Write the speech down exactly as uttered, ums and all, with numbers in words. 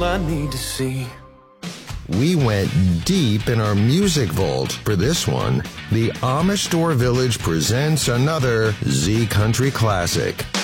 I need to see. We went deep in our music vault for this one. The Amish Store Village presents another Z Country classic.